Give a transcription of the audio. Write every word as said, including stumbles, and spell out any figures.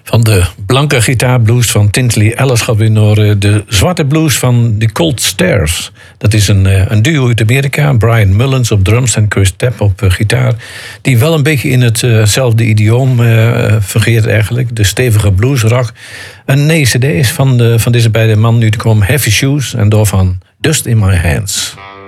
Van de blanke gitaarblues van Tinsley Ellis gaat weer naar de zwarte blues van The Cold Stairs. Dat is een, een duo uit Amerika. Brian Mullins op drums en Chris Tapp op uh, gitaar. Die wel een beetje in hetzelfde uh, idioom uh, fungeert eigenlijk. De stevige bluesrock. Een nee cd is van, de, van deze beide mannen nu te komen. Heavy Shoes en daarvan Dust in My Hands.